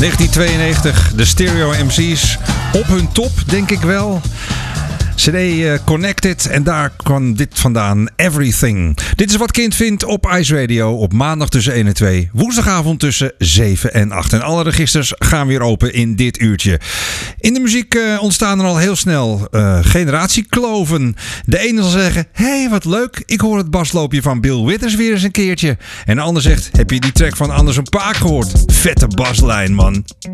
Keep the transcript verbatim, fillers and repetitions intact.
negentien tweeënnegentig, de Stereo M C's op hun top, denk ik wel. C D uh, Connected en daar kwam dit vandaan, Everything. Dit is wat Kind vindt op Ice Radio op maandag tussen één en twee. Woensdagavond tussen zeven en acht. En alle registers gaan weer open in dit uurtje. In de muziek uh, ontstaan er al heel snel uh, generatiekloven. De ene zal zeggen, hé hey, wat leuk, ik hoor het basloopje van Bill Withers weer eens een keertje. En de ander zegt, heb je die track van Anderson .Paak gehoord? Vette baslijn, man.